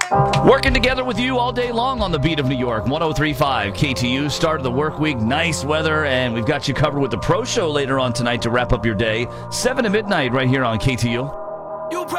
Working together with you all day long on the beat of New York, 103.5 KTU. Start of the work week, nice weather, and we've got you covered with the Pro Show later on tonight to wrap up your day. 7 to midnight right here on KTU.